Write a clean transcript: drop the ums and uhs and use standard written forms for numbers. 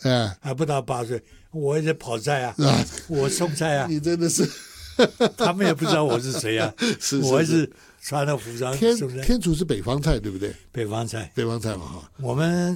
还不到8岁，我也在跑菜啊，我送菜啊， 你真的是他们也不知道我是谁啊，我还是穿了服装送菜。 天竺是北方菜对不对？ 北方菜， 北方菜嘛哈。 我们